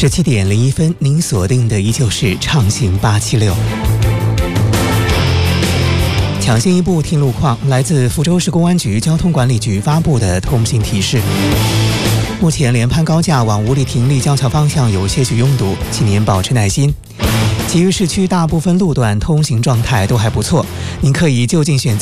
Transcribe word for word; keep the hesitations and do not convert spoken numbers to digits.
十七点零一分，您锁定的依旧是畅行八七六。抢先一步听路况，来自福州市公安局交通管理局发布的通信提示。目前连潘高架往五里亭立交桥方向有些许拥堵，请您保持耐心。其余市区大部分路段通行状态都还不错，您可以就近选择